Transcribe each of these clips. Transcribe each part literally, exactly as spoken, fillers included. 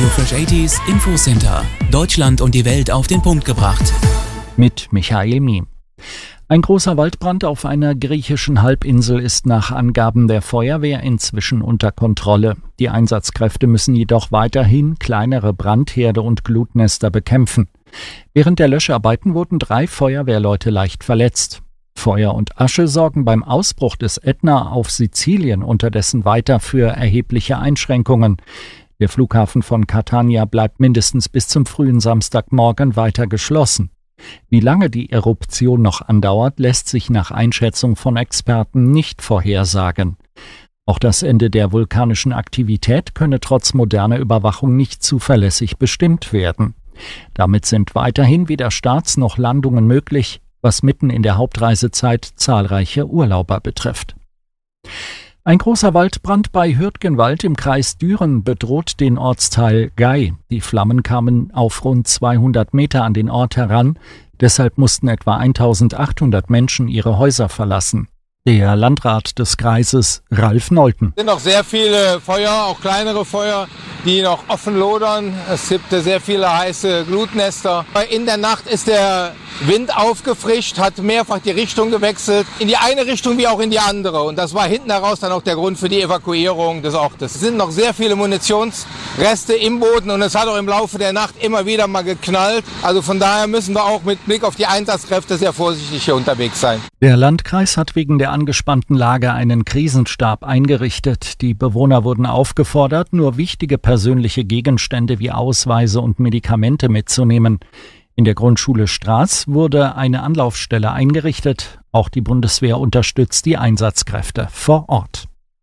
Fresh achtziger Infocenter. Deutschland und die Welt auf den Punkt gebracht. Mit Michael Mie. Ein großer Waldbrand auf einer griechischen Halbinsel ist nach Angaben der Feuerwehr inzwischen unter Kontrolle. Die Einsatzkräfte müssen jedoch weiterhin kleinere Brandherde und Glutnester bekämpfen. Während der Löscharbeiten wurden drei Feuerwehrleute leicht verletzt. Feuer und Asche sorgen beim Ausbruch des Ätna auf Sizilien unterdessen weiter für erhebliche Einschränkungen. Der Flughafen von Catania bleibt mindestens bis zum frühen Samstagmorgen weiter geschlossen. Wie lange die Eruption noch andauert, lässt sich nach Einschätzung von Experten nicht vorhersagen. Auch das Ende der vulkanischen Aktivität könne trotz moderner Überwachung nicht zuverlässig bestimmt werden. Damit sind weiterhin weder Starts noch Landungen möglich, was mitten in der Hauptreisezeit zahlreiche Urlauber betrifft. Ein großer Waldbrand bei Hürtgenwald im Kreis Düren bedroht den Ortsteil Gey. Die Flammen kamen auf rund zweihundert Meter an den Ort heran, deshalb mussten etwa eintausendachthundert Menschen ihre Häuser verlassen. Der Landrat des Kreises, Ralf Nolten. Es sind noch sehr viele Feuer, auch kleinere Feuer, die noch offen lodern. Es gibt sehr viele heiße Glutnester. In der Nacht ist der Wind aufgefrischt, hat mehrfach die Richtung gewechselt, in die eine Richtung wie auch in die andere. Und das war hinten heraus dann auch der Grund für die Evakuierung des Ortes. Es sind noch sehr viele Munitionsreste im Boden und es hat auch im Laufe der Nacht immer wieder mal geknallt. Also von daher müssen wir auch mit Blick auf die Einsatzkräfte sehr vorsichtig hier unterwegs sein. Der Landkreis hat wegen der angespannten Lage einen Krisenstab eingerichtet. Die Bewohner wurden aufgefordert, nur wichtige persönliche Gegenstände wie Ausweise und Medikamente mitzunehmen. In der Grundschule Straß wurde eine Anlaufstelle eingerichtet. Auch die Bundeswehr unterstützt die Einsatzkräfte vor Ort.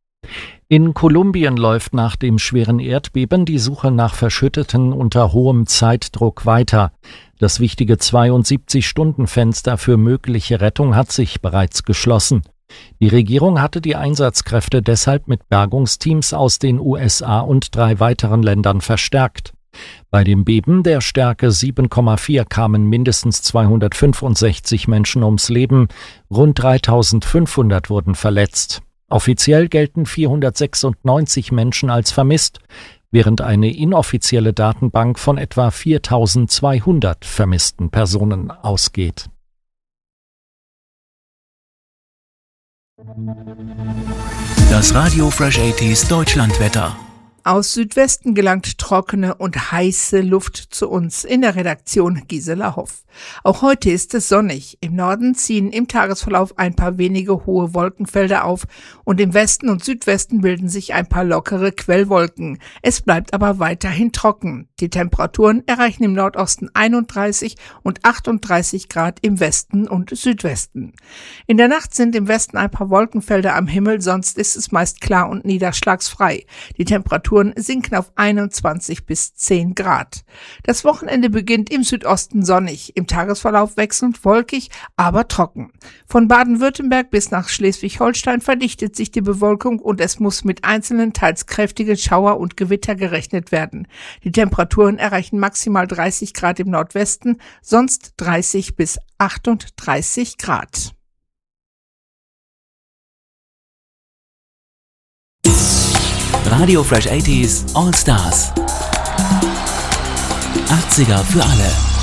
In Kolumbien läuft nach dem schweren Erdbeben die Suche nach Verschütteten unter hohem Zeitdruck weiter. Das wichtige zweiundsiebzig-Stunden-Fenster für mögliche Rettung hat sich bereits geschlossen. Die Regierung hatte die Einsatzkräfte deshalb mit Bergungsteams aus den U S A und drei weiteren Ländern verstärkt. Bei dem Beben der Stärke sieben Komma vier kamen mindestens zweihundertfünfundsechzig Menschen ums Leben, rund dreitausendfünfhundert wurden verletzt. Offiziell gelten vierhundertsechsundneunzig Menschen als vermisst, während eine inoffizielle Datenbank von etwa viertausendzweihundert vermissten Personen ausgeht. Das Radio Fresh achtziger Deutschlandwetter. Aus Südwesten gelangt trockene und heiße Luft zu uns. In der Redaktion Gisela Hoff. Auch heute ist es sonnig. Im Norden ziehen im Tagesverlauf ein paar wenige hohe Wolkenfelder auf und im Westen und Südwesten bilden sich ein paar lockere Quellwolken. Es bleibt aber weiterhin trocken. Die Temperaturen erreichen im Nordosten einunddreißig und achtunddreißig Grad im Westen und Südwesten. In der Nacht sind im Westen ein paar Wolkenfelder am Himmel, sonst ist es meist klar und niederschlagsfrei. Die Temperaturen sinken auf einundzwanzig bis zehn Grad. Das Wochenende beginnt im Südosten sonnig, im Tagesverlauf wechselnd wolkig, aber trocken. Von Baden-Württemberg bis nach Schleswig-Holstein verdichtet sich die Bewölkung und es muss mit einzelnen teils kräftigen Schauer und Gewitter gerechnet werden. Die Temperaturen erreichen maximal dreißig Grad im Nordwesten, sonst dreißig bis achtunddreißig Grad. Radio Fresh achtziger All Stars. achtziger für alle.